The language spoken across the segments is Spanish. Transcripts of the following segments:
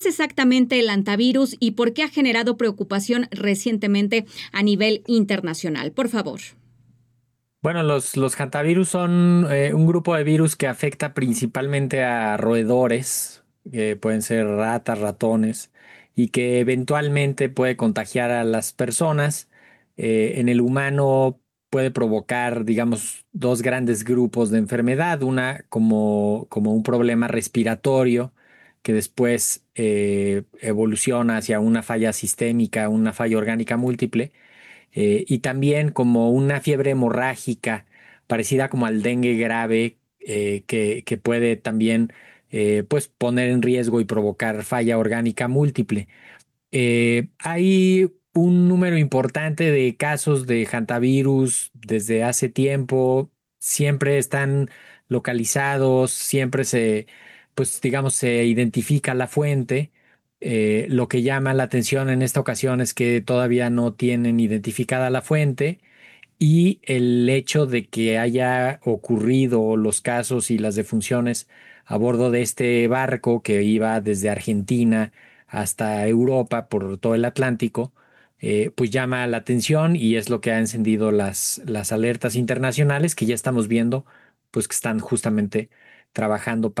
exactamente el hantavirus y por qué ha generado preocupación recientemente a nivel internacional? Por favor. Bueno, los hantavirus son un grupo de virus que afecta principalmente a roedores, que pueden ser ratas, ratones, y que eventualmente puede contagiar a las personas. En el humano puede provocar, digamos, dos grandes grupos de enfermedad, una como un problema respiratorio, que después evoluciona hacia una falla sistémica, una falla orgánica múltiple y también como una fiebre hemorrágica parecida como al dengue grave que puede también pues poner en riesgo y provocar falla orgánica múltiple. Hay un número importante de casos de hantavirus desde hace tiempo, siempre están localizados, siempre pues digamos, se identifica la fuente. Lo que llama la atención en esta ocasión es que todavía no tienen identificada la fuente y el hecho de que haya ocurrido los casos y las defunciones a bordo de este barco que iba desde Argentina hasta Europa por todo el Atlántico, pues llama la atención y es lo que ha encendido las alertas internacionales que ya estamos viendo, pues que están justamente trabajando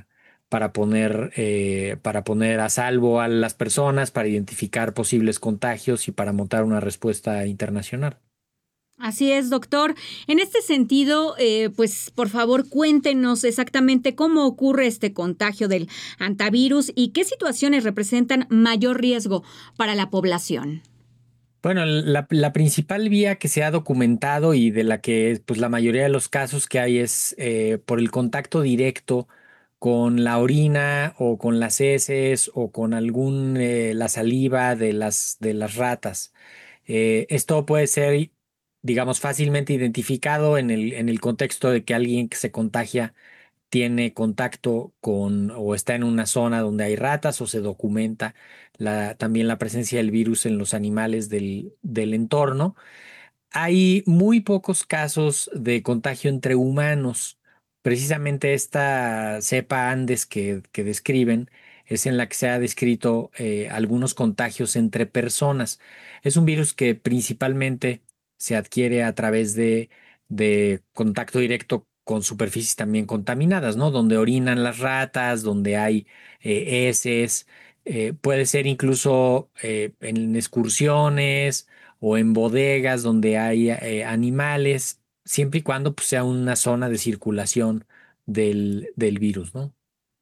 para poner a salvo a las personas, para identificar posibles contagios y para montar una respuesta internacional. Así es, doctor. En este sentido, pues por favor cuéntenos exactamente cómo ocurre este contagio del hantavirus y qué situaciones representan mayor riesgo para la población. Bueno, la principal vía que se ha documentado y de la que pues la mayoría de los casos que hay es por el contacto directo con la orina o con las heces o con la saliva de las ratas. Esto puede ser, digamos, fácilmente identificado en el contexto de que alguien que se contagia tiene contacto con o está en una zona donde hay ratas o se documenta también la presencia del virus en los animales del entorno. Hay muy pocos casos de contagio entre humanos. Precisamente esta cepa Andes que describen es en la que se ha descrito algunos contagios entre personas. Es un virus que principalmente se adquiere a través de contacto directo con superficies también contaminadas, ¿no? Donde orinan las ratas, donde hay heces, puede ser incluso en excursiones o en bodegas donde hay animales, siempre y cuando pues, sea una zona de circulación del virus, ¿no?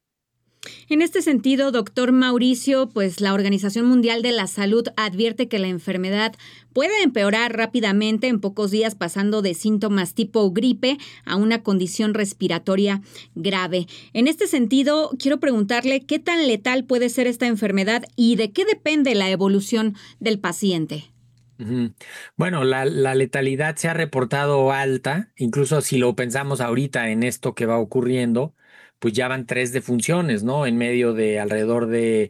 En este sentido, doctor Mauricio, pues la Organización Mundial de la Salud advierte que la enfermedad puede empeorar rápidamente en pocos días, pasando de síntomas tipo gripe a una condición respiratoria grave. En este sentido, quiero preguntarle qué tan letal puede ser esta enfermedad y de qué depende la evolución del paciente. Ujú. Bueno, la letalidad se ha reportado alta, incluso si lo pensamos ahorita en esto que va ocurriendo, pues ya van tres defunciones, ¿no? En medio de alrededor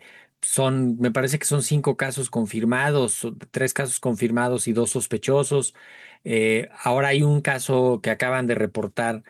me parece que son 5 casos confirmados, 3 casos confirmados y 2 sospechosos. Ahora hay un caso que acaban de reportar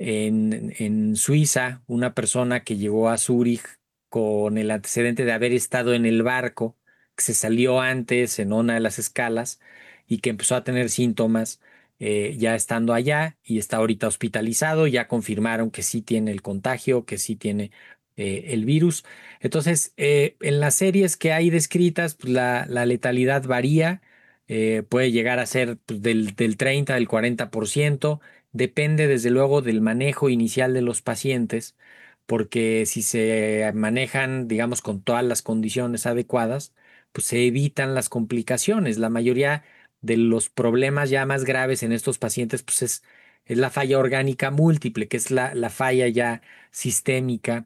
en Suiza, una persona que llegó a Zúrich con el antecedente de haber estado en el barco que se salió antes en una de las escalas y que empezó a tener síntomas ya estando allá y está ahorita hospitalizado. Ya confirmaron que sí tiene el contagio, que sí tiene el virus. Entonces, en las series que hay descritas, pues, la letalidad varía, puede llegar a ser pues, del 30, del 40%. Depende desde luego del manejo inicial de los pacientes, porque si se manejan, digamos, con todas las condiciones adecuadas, pues se evitan las complicaciones. La mayoría de los problemas ya más graves en estos pacientes, pues es la falla orgánica múltiple, que es la falla ya sistémica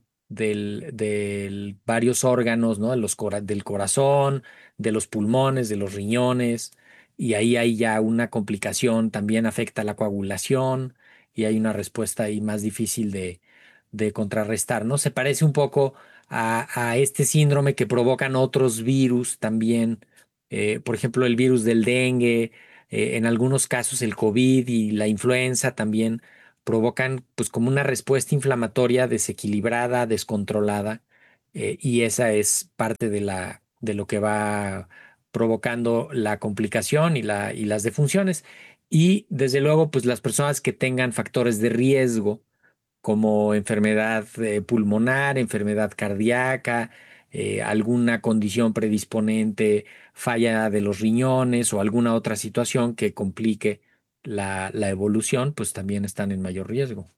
del varios órganos, ¿no? Del corazón, de los pulmones, de los riñones, y ahí hay ya una complicación, también afecta la coagulación y hay una respuesta ahí más difícil de contrarrestar, ¿no? Se parece un poco a este síndrome que provocan otros virus también, por ejemplo, el virus del dengue, en algunos casos el COVID y la influenza también provocan pues como una respuesta inflamatoria desequilibrada, descontrolada, y esa es parte de lo que va provocando la complicación y las defunciones. Y desde luego, pues las personas que tengan factores de riesgo, como enfermedad pulmonar, enfermedad cardíaca, alguna condición predisponente, falla de los riñones o alguna otra situación que complique la evolución, pues también están en mayor riesgo.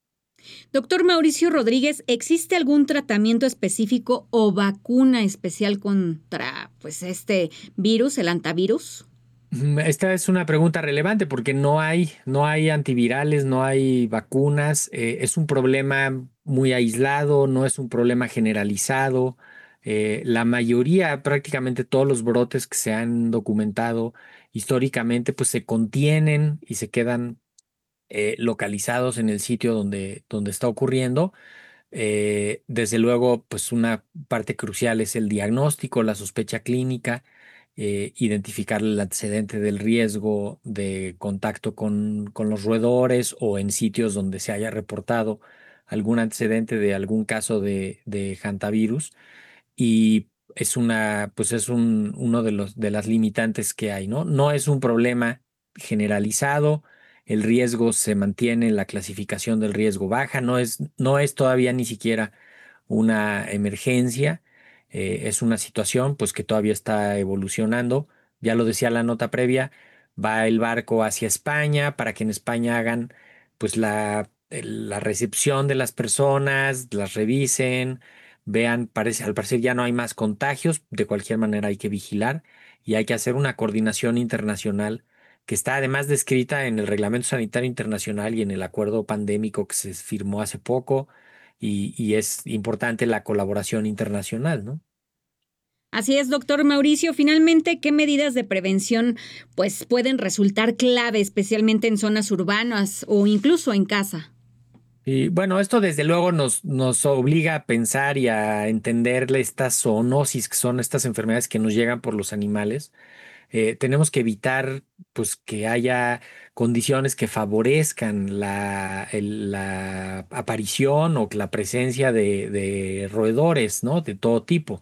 Doctor Mauricio Rodríguez, ¿existe algún tratamiento específico o vacuna especial contra pues este virus, el antivirus? Esta es una pregunta relevante porque no hay antivirales, no hay vacunas, es un problema muy aislado, no es un problema generalizado. La mayoría, prácticamente todos los brotes que se han documentado históricamente, pues se contienen y se quedan localizados en el sitio donde está ocurriendo. Desde luego, pues una parte crucial es el diagnóstico, la sospecha clínica, identificar el antecedente del riesgo de contacto con los roedores o en sitios donde se haya reportado algún antecedente de algún caso de hantavirus. Y pues es uno de de las limitantes que hay, ¿no? No es un problema generalizado, el riesgo se mantiene, la clasificación del riesgo baja, no es todavía ni siquiera una emergencia, es una situación pues que todavía está evolucionando. Ya lo decía la nota previa, va el barco hacia España para que en España hagan pues la recepción de las personas, las revisen, vean, al parecer ya no hay más contagios, de cualquier manera hay que vigilar y hay que hacer una coordinación internacional que está además descrita en el Reglamento Sanitario Internacional y en el acuerdo pandémico que se firmó hace poco, y es importante la colaboración internacional, ¿no? Así es, doctor Mauricio. Finalmente, ¿qué medidas de prevención pues pueden resultar clave, especialmente en zonas urbanas o incluso en casa? Y bueno, esto desde luego nos obliga a pensar y a entender estas zoonosis, que son estas enfermedades que nos llegan por los animales. Tenemos que evitar pues que haya condiciones que favorezcan la aparición o la presencia de roedores, ¿no? De todo tipo.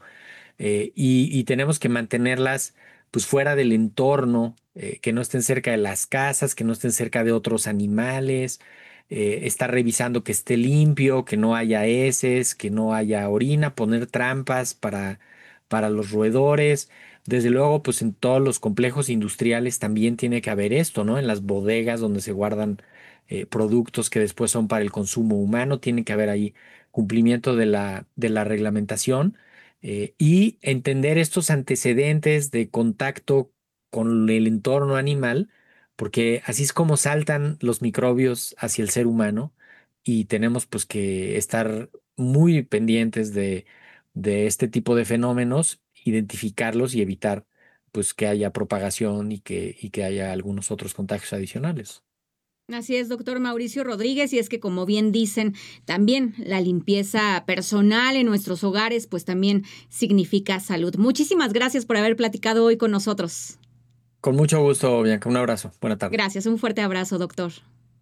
Y tenemos que mantenerlas pues fuera del entorno, que no estén cerca de las casas, que no estén cerca de otros animales, estar revisando que esté limpio, que no haya heces, que no haya orina, poner trampas para los roedores. Desde luego, pues en todos los complejos industriales también tiene que haber esto, ¿no? En las bodegas donde se guardan productos que después son para el consumo humano, tiene que haber ahí cumplimiento de de la reglamentación, y entender estos antecedentes de contacto con el entorno animal, porque así es como saltan los microbios hacia el ser humano y tenemos pues que estar muy pendientes de este tipo de fenómenos, identificarlos y evitar pues que haya propagación y que haya algunos otros contagios adicionales. Así es, doctor Mauricio Rodríguez, y es que como bien dicen, también la limpieza personal en nuestros hogares, pues también significa salud. Muchísimas gracias por haber platicado hoy con nosotros. Con mucho gusto, Bianca. Un abrazo. Buena tarde. Gracias, un fuerte abrazo, doctor.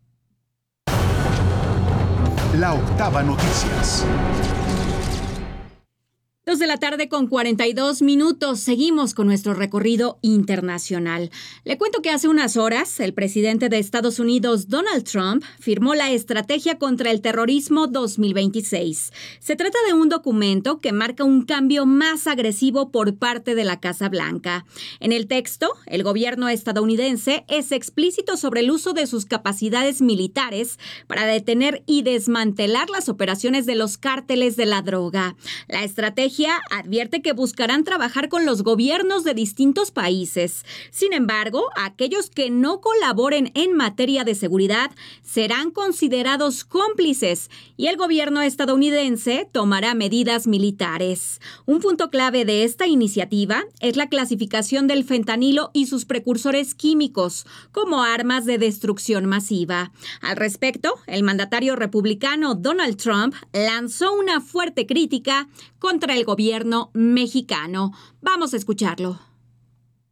La octava noticias. 2 de la tarde con 42 minutos. Seguimos con nuestro recorrido internacional. Le cuento que hace unas horas el presidente de Estados Unidos, Donald Trump, firmó la Estrategia contra el Terrorismo 2026. Se trata de un documento que marca un cambio más agresivo por parte de la Casa Blanca. En el texto, el gobierno estadounidense es explícito sobre el uso de sus capacidades militares para detener y desmantelar las operaciones de los cárteles de la droga. La estrategia advierte que buscarán trabajar con los gobiernos de distintos países. Sin embargo, aquellos que no colaboren en materia de seguridad serán considerados cómplices y el gobierno estadounidense tomará medidas militares. Un punto clave de esta iniciativa es la clasificación del fentanilo y sus precursores químicos como armas de destrucción masiva. Al respecto, el mandatario republicano Donald Trump lanzó una fuerte crítica contra el gobierno mexicano. Vamos a escucharlo.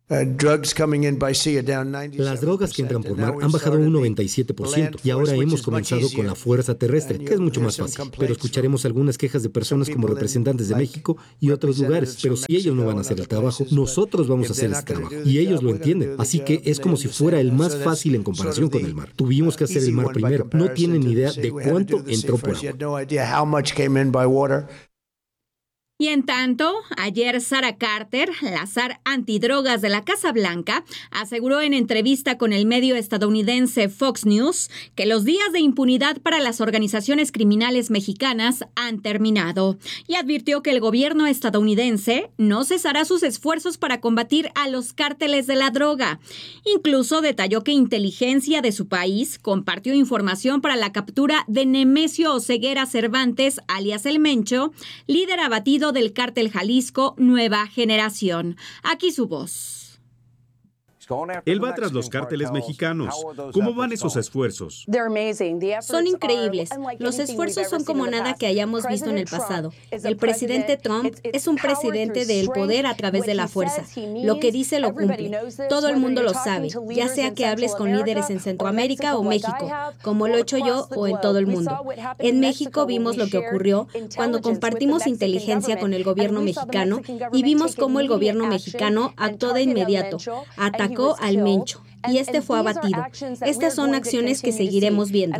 Las drogas que entran por mar han bajado un 97% y ahora hemos comenzado con la fuerza terrestre, que es mucho más fácil. Pero escucharemos algunas quejas de personas como representantes de México y otros lugares. Pero si ellos no van a hacer el trabajo, nosotros vamos a hacer ese trabajo. Y ellos lo entienden. Así que es como si fuera el más fácil en comparación con el mar. Tuvimos que hacer el mar primero. No tienen ni idea de cuánto entró por agua. Y en tanto, ayer Sarah Carter, la zar antidrogas de la Casa Blanca, aseguró en entrevista con el medio estadounidense Fox News que los días de impunidad para las organizaciones criminales mexicanas han terminado y advirtió que el gobierno estadounidense no cesará sus esfuerzos para combatir a los cárteles de la droga. Incluso detalló que inteligencia de su país compartió información para la captura de Nemesio Oseguera Cervantes, alias El Mencho, líder abatido del cártel Jalisco Nueva Generación. Aquí su voz. Él va tras los cárteles mexicanos. ¿Cómo van esos esfuerzos? Son increíbles. Los esfuerzos son como nada que hayamos visto en el pasado. El presidente Trump es un presidente del poder a través de la fuerza. Lo que dice lo cumple. Todo el mundo lo sabe, ya sea que hables con líderes en Centroamérica o México, como lo he hecho yo o en todo el mundo. En México vimos lo que ocurrió cuando compartimos inteligencia con el gobierno mexicano y vimos cómo el gobierno mexicano actuó de inmediato, atacó al Mencho y este fue abatido. Estas son acciones que seguiremos viendo.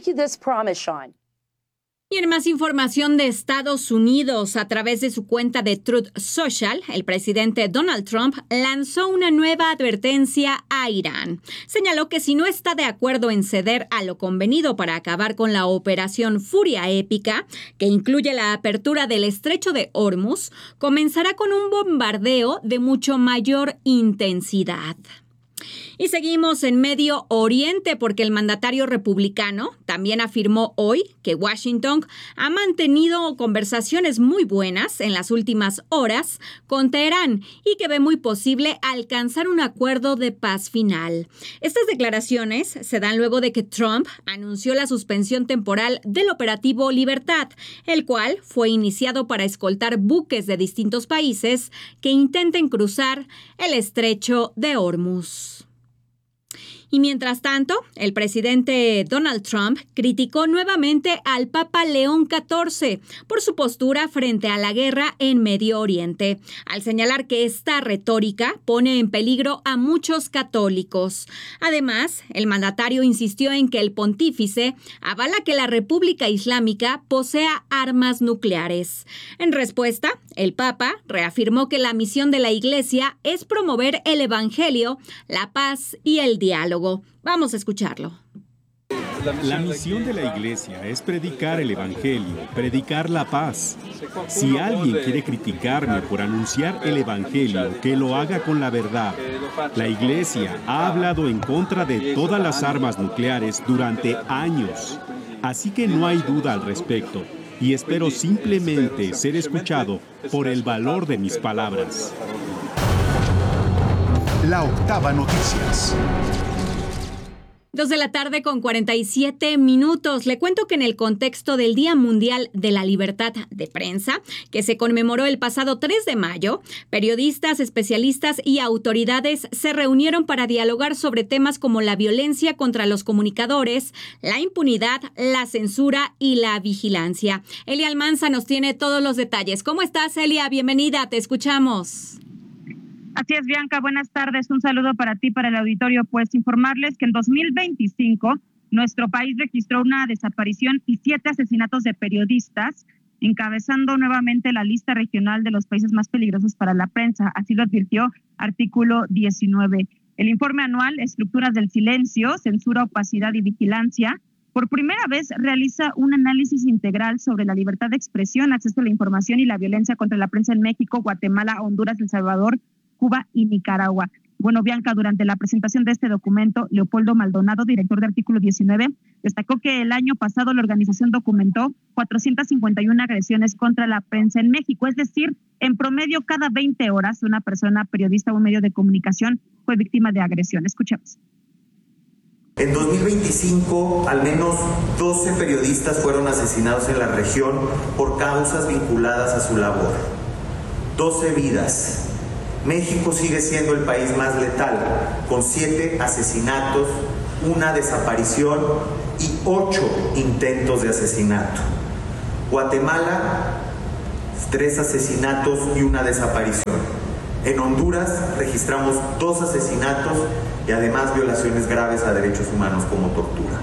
Y en más información de Estados Unidos, a través de su cuenta de Truth Social, el presidente Donald Trump lanzó una nueva advertencia a Irán. Señaló que si no está de acuerdo en ceder a lo convenido para acabar con la operación Furia Épica, que incluye la apertura del estrecho de Hormuz, comenzará con un bombardeo de mucho mayor intensidad. Y seguimos en Medio Oriente porque el mandatario republicano también afirmó hoy que Washington ha mantenido conversaciones muy buenas en las últimas horas con Teherán y que ve muy posible alcanzar un acuerdo de paz final. Estas declaraciones se dan luego de que Trump anunció la suspensión temporal del operativo Libertad, el cual fue iniciado para escoltar buques de distintos países que intenten cruzar el estrecho de Hormuz. Y mientras tanto, el presidente Donald Trump criticó nuevamente al Papa León XIV por su postura frente a la guerra en Medio Oriente, al señalar que esta retórica pone en peligro a muchos católicos. Además, el mandatario insistió en que el pontífice avala que la República Islámica posea armas nucleares. En respuesta, el Papa reafirmó que la misión de la Iglesia es promover el Evangelio, la paz y el diálogo. Vamos a escucharlo. La misión de la Iglesia es predicar el Evangelio, predicar la paz. Si alguien quiere criticarme por anunciar el Evangelio, que lo haga con la verdad. La Iglesia ha hablado en contra de todas las armas nucleares durante años. Así que no hay duda al respecto. Y espero simplemente ser escuchado por el valor de mis palabras. La Octava Noticias. 2:47 p.m. Le cuento que en el contexto del Día Mundial de la Libertad de Prensa, que se conmemoró el pasado 3 de mayo, periodistas, especialistas y autoridades se reunieron para dialogar sobre temas como la violencia contra los comunicadores, la impunidad, la censura y la vigilancia. Elia Almanza nos tiene todos los detalles. ¿Cómo estás, Elia? Bienvenida, te escuchamos. Así es, Bianca, buenas tardes. Un saludo para ti, para el auditorio. Pues informarles que en 2025 nuestro país registró una desaparición y 7 asesinatos de periodistas, encabezando nuevamente la lista regional de los países más peligrosos para la prensa. Así lo advirtió artículo 19. El informe anual Estructuras del Silencio, Censura, Opacidad y Vigilancia, por primera vez realiza un análisis integral sobre la libertad de expresión, acceso a la información y la violencia contra la prensa en México, Guatemala, Honduras, El Salvador, Cuba y Nicaragua. Bueno, Bianca, durante la presentación de este documento, Leopoldo Maldonado, director de Artículo 19, destacó que el año pasado la organización documentó 451 agresiones contra la prensa en México, es decir, en promedio cada 20 horas una persona, periodista o un medio de comunicación fue víctima de agresión. Escuchemos. En 2025, al menos 12 periodistas fueron asesinados en la región por causas vinculadas a su labor. 12 vidas. México sigue siendo el país más letal, con 7 asesinatos, 1 desaparición y 8 intentos de asesinato. Guatemala, 3 asesinatos y 1 desaparición. En Honduras registramos 2 asesinatos y además violaciones graves a derechos humanos como tortura.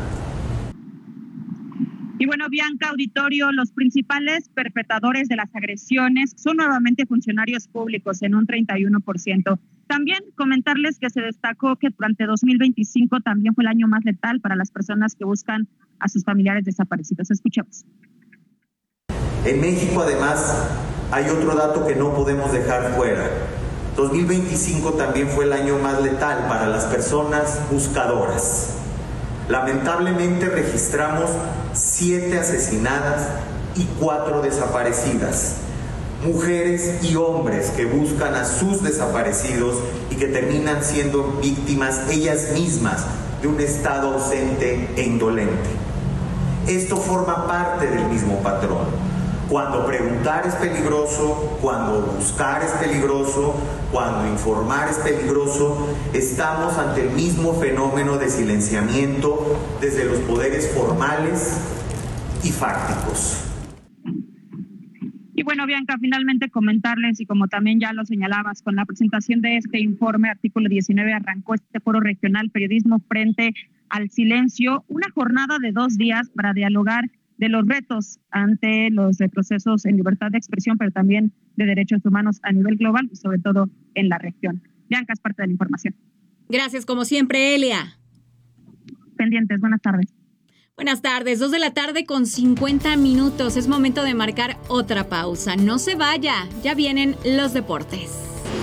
Y bueno, Bianca, auditorio, los principales perpetradores de las agresiones son nuevamente funcionarios públicos en un 31%. También comentarles que se destacó que durante 2025 también fue el año más letal para las personas que buscan a sus familiares desaparecidos. Escuchemos. En México, además, hay otro dato que no podemos dejar fuera. 2025 también fue el año más letal para las personas buscadoras. Lamentablemente registramos 7 asesinadas y 4 desaparecidas. Mujeres y hombres que buscan a sus desaparecidos y que terminan siendo víctimas ellas mismas de un estado ausente e indolente. Esto forma parte del mismo patrón. Cuando preguntar es peligroso, cuando buscar es peligroso, cuando informar es peligroso, estamos ante el mismo fenómeno de silenciamiento desde los poderes formales y fácticos. Y bueno, Bianca, finalmente comentarles, y como también ya lo señalabas, con la presentación de este informe, artículo 19, arrancó este foro regional Periodismo Frente al Silencio, una jornada de 2 días para dialogar de los retos ante los retrocesos en libertad de expresión, pero también de derechos humanos a nivel global y sobre todo en la región. Bianca, es parte de la información. Gracias, como siempre, Elia. Pendientes, buenas tardes. Buenas tardes, 2 de la tarde con 50 minutos. Es momento de marcar otra pausa. No se vaya, ya vienen los deportes.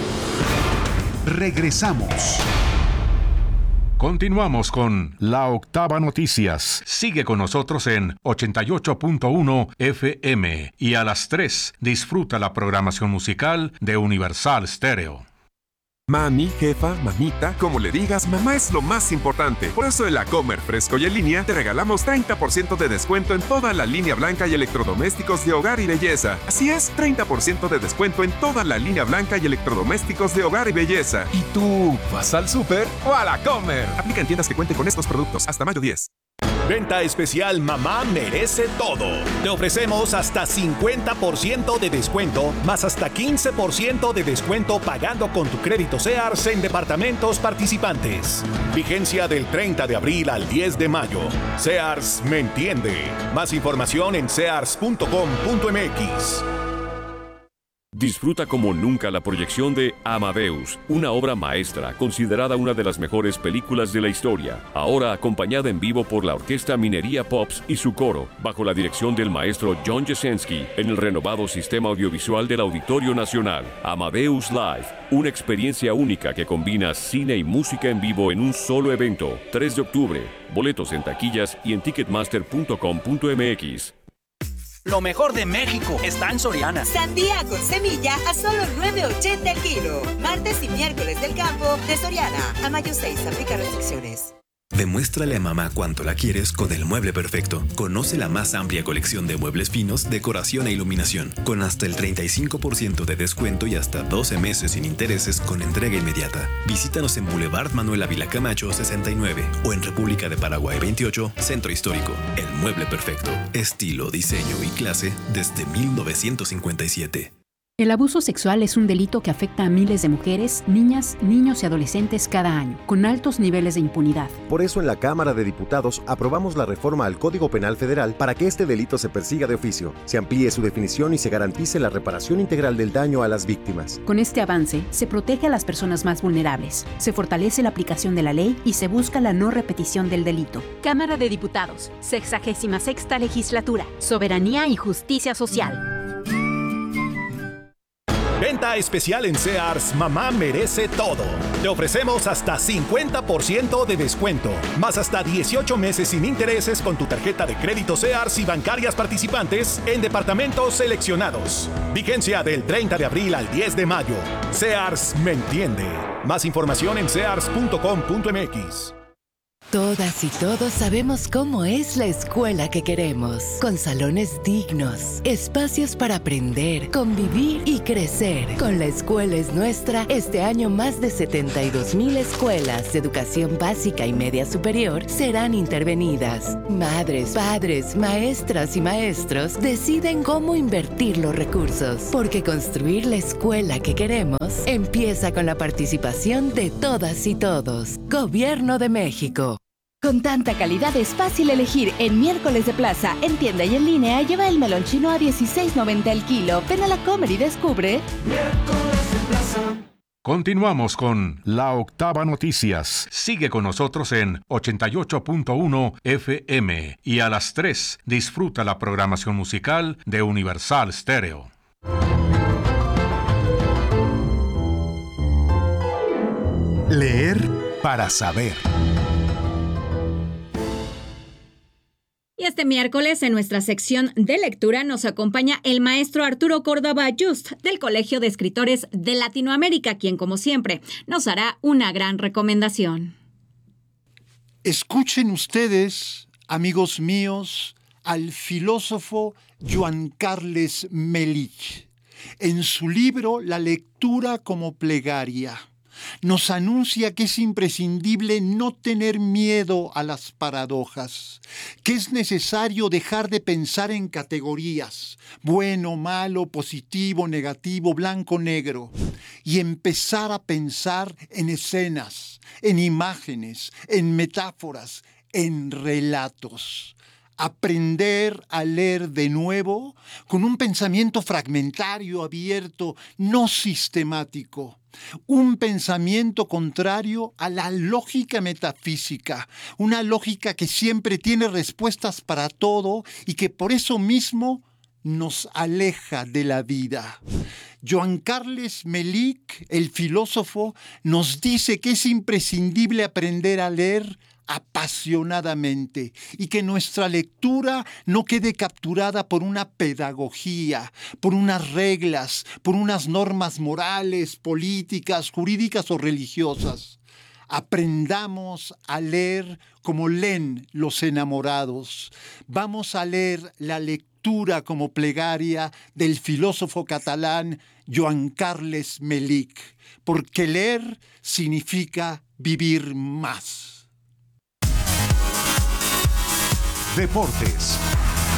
Regresamos. Continuamos con La Octava Noticias. Sigue con nosotros en 88.1 FM y a las 3 disfruta la programación musical de Universal Stereo. Mami, jefa, mamita, como le digas, mamá es lo más importante. Por eso en la Comer Fresco y en línea te regalamos 30% de descuento en toda la línea blanca y electrodomésticos de hogar y belleza. Así es, 30% de descuento en toda la línea blanca y electrodomésticos de hogar y belleza. ¿Y tú vas al súper o a la Comer? Aplica en tiendas que cuenten con estos productos hasta mayo 10. Venta especial Mamá Merece Todo. Te ofrecemos hasta 50% de descuento, más hasta 15% de descuento pagando con tu crédito Sears en departamentos participantes. Vigencia del 30 de abril al 10 de mayo. Sears me entiende. Más información en sears.com.mx. Disfruta como nunca la proyección de Amadeus, una obra maestra considerada una de las mejores películas de la historia, ahora acompañada en vivo por la Orquesta Minería Pops y su coro, bajo la dirección del maestro John Jasenski, en el renovado sistema audiovisual del Auditorio Nacional. Amadeus Live, una experiencia única que combina cine y música en vivo en un solo evento. 3 de octubre, boletos en taquillas y en ticketmaster.com.mx. Lo mejor de México está en Soriana. Sandía con semilla a solo $9.80 el kilo. Martes y miércoles del campo de Soriana. A mayo 6, aplica restricciones. Demuéstrale a mamá cuánto la quieres con el Mueble Perfecto. Conoce la más amplia colección de muebles finos, decoración e iluminación, con hasta el 35% de descuento y hasta 12 meses sin intereses con entrega inmediata. Visítanos en Boulevard Manuel Ávila Camacho 69 o en República de Paraguay 28, Centro Histórico. El Mueble Perfecto. Estilo, diseño y clase desde 1957. El abuso sexual es un delito que afecta a miles de mujeres, niñas, niños y adolescentes cada año, con altos niveles de impunidad. Por eso en la Cámara de Diputados aprobamos la reforma al Código Penal Federal para que este delito se persiga de oficio, se amplíe su definición y se garantice la reparación integral del daño a las víctimas. Con este avance, se protege a las personas más vulnerables, se fortalece la aplicación de la ley y se busca la no repetición del delito. Cámara de Diputados, 66ª Legislatura, Soberanía y Justicia Social. Venta especial en Sears, Mamá Merece Todo. Te ofrecemos hasta 50% de descuento, más hasta 18 meses sin intereses con tu tarjeta de crédito Sears y bancarias participantes en departamentos seleccionados. Vigencia del 30 de abril al 10 de mayo. Sears me entiende. Más información en sears.com.mx. Todas y todos sabemos cómo es la escuela que queremos, con salones dignos, espacios para aprender, convivir y crecer. Con La Escuela es Nuestra, este año más de 72,000 escuelas de educación básica y media superior serán intervenidas. Madres, padres, maestras y maestros deciden cómo invertir los recursos, porque construir la escuela que queremos empieza con la participación de todas y todos. Gobierno de México. Con tanta calidad es fácil elegir. En Miércoles de Plaza, en tienda y en línea, lleva el melón chino a $16.90 el kilo. Ven a la Comer y descubre. Miércoles de Plaza. Continuamos con La Octava Noticias. Sigue con nosotros en 88.1 FM y a las 3 disfruta la programación musical de Universal Stereo. Leer para saber. Y este miércoles en nuestra sección de lectura nos acompaña el maestro Arturo Córdoba Just del Colegio de Escritores de Latinoamérica, quien como siempre nos hará una gran recomendación. Escuchen ustedes, amigos míos, al filósofo Joan Carles Melich. En su libro La lectura como plegaria, nos anuncia que es imprescindible no tener miedo a las paradojas, que es necesario dejar de pensar en categorías, bueno, malo, positivo, negativo, blanco, negro, y empezar a pensar en escenas, en imágenes, en metáforas, en relatos. Aprender a leer de nuevo con un pensamiento fragmentario, abierto, no sistemático. Un pensamiento contrario a la lógica metafísica, una lógica que siempre tiene respuestas para todo y que por eso mismo nos aleja de la vida. Joan Carles Melich, el filósofo, nos dice que es imprescindible aprender a leer apasionadamente y que nuestra lectura no quede capturada por una pedagogía, por unas reglas, por unas normas morales, políticas, jurídicas o religiosas. Aprendamos a leer como leen los enamorados. Vamos a leer la lectura como plegaria del filósofo catalán Joan Carles Melich, porque leer significa vivir más. Deportes.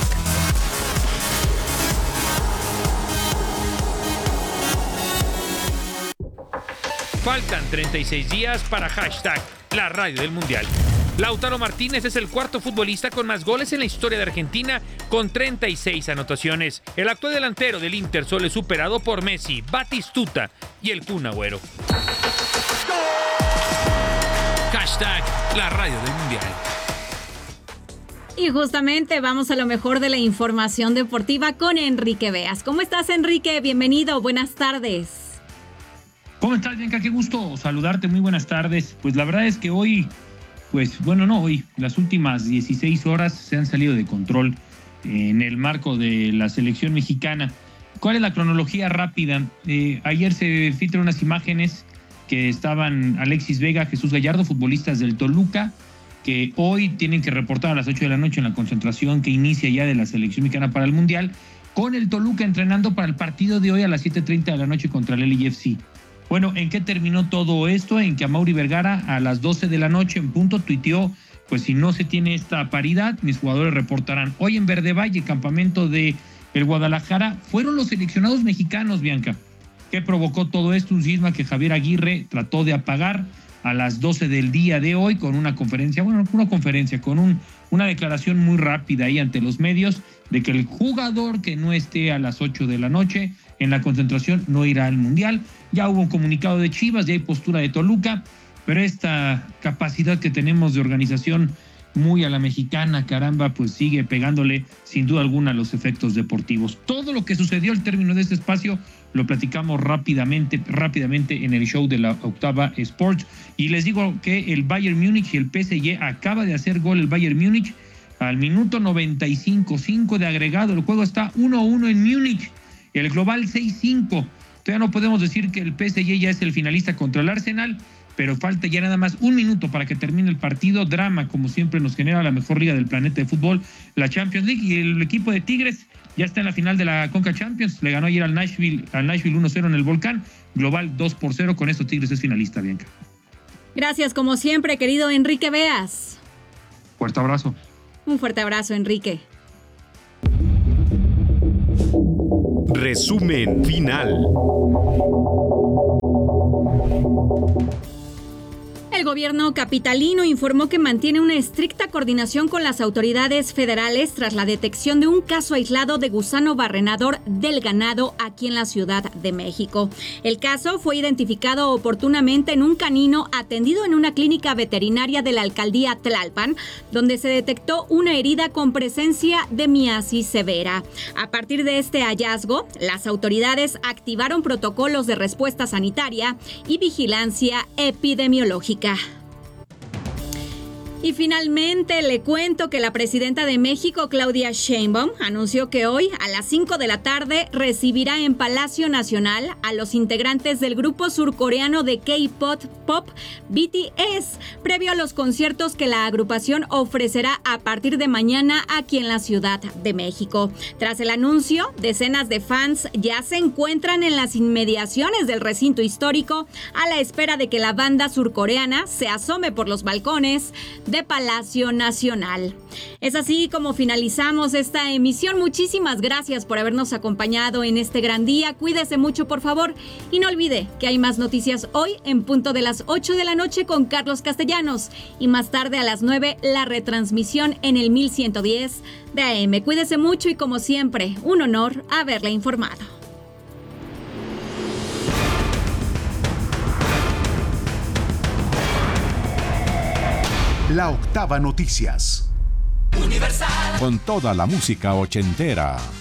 Faltan 36 días para hashtag la radio del Mundial. Lautaro Martínez es el cuarto futbolista con más goles en la historia de Argentina, con 36 anotaciones. El actual delantero del Inter solo es superado por Messi, Batistuta y el Kun Agüero. Hashtag la radio del Mundial. Y justamente vamos a lo mejor de la información deportiva con Enrique Beas. ¿Cómo estás, Enrique? Bienvenido, buenas tardes. ¿Cómo estás, Bianca? Qué gusto saludarte, muy buenas tardes. Pues la verdad es que hoy, las últimas 16 horas se han salido de control en el marco de la selección mexicana. ¿Cuál es la cronología rápida? Ayer se filtraron unas imágenes que estaban Alexis Vega, Jesús Gallardo, futbolistas del Toluca, que hoy tienen que reportar a las 8 de la noche en la concentración que inicia ya de la selección mexicana para el Mundial, con el Toluca entrenando para el partido de hoy a las 7:30 de la noche contra el LAFC. Bueno, ¿en qué terminó todo esto? En que Amaury Vergara a las 12 de la noche en punto tuiteó, pues si no se tiene esta paridad, mis jugadores reportarán. Hoy en Verde Valle, campamento de el Guadalajara, fueron los seleccionados mexicanos, Bianca. ¿Qué provocó todo esto? Un cisma que Javier Aguirre trató de apagar a las 12 del día de hoy con una conferencia, con una declaración muy rápida ahí ante los medios de que el jugador que no esté a las 8 de la noche en la concentración no irá al Mundial. Ya hubo un comunicado de Chivas, ya hay postura de Toluca, pero esta capacidad que tenemos de organización muy a la mexicana, caramba, pues sigue pegándole sin duda alguna a los efectos deportivos. Todo lo que sucedió al término de este espacio lo platicamos rápidamente en el show de la Octava Sports. Y les digo que el Bayern Múnich y el PSG acaba de hacer gol el Bayern Múnich al minuto 95, 5 de agregado. El juego está 1-1 en Múnich. El global 6-5. Todavía no podemos decir que el PSG ya es el finalista contra el Arsenal, pero falta ya nada más un minuto para que termine el partido. Drama, como siempre nos genera la mejor liga del planeta de fútbol, la Champions League, y el equipo de Tigres ya está en la final de la Conca Champions. Le ganó ayer al Nashville 1-0 en el Volcán, global 2-0. Con esto Tigres es finalista, Bianca. Gracias, como siempre, querido Enrique Beas. Fuerte abrazo. Un fuerte abrazo, Enrique. Resumen final. El gobierno capitalino informó que mantiene una estricta coordinación con las autoridades federales tras la detección de un caso aislado de gusano barrenador del ganado aquí en la Ciudad de México. El caso fue identificado oportunamente en un canino atendido en una clínica veterinaria de la alcaldía Tlalpan, donde se detectó una herida con presencia de miasis severa. A partir de este hallazgo, las autoridades activaron protocolos de respuesta sanitaria y vigilancia epidemiológica. Y finalmente le cuento que la presidenta de México, Claudia Sheinbaum, anunció que hoy a las 5 de la tarde recibirá en Palacio Nacional a los integrantes del grupo surcoreano de K-pop BTS, previo a los conciertos que la agrupación ofrecerá a partir de mañana aquí en la Ciudad de México. Tras el anuncio, decenas de fans ya se encuentran en las inmediaciones del recinto histórico a la espera de que la banda surcoreana se asome por los balcones de Palacio Nacional. Es así como finalizamos esta emisión. Muchísimas gracias por habernos acompañado en este gran día. Cuídese mucho, por favor, y no olvide que hay más noticias hoy en punto de las 8 de la noche con Carlos Castellanos, y más tarde a las 9 la retransmisión en el 1110 de AM. Cuídese mucho y, como siempre, un honor haberle informado. La Octava Noticias. Con toda la música ochentera.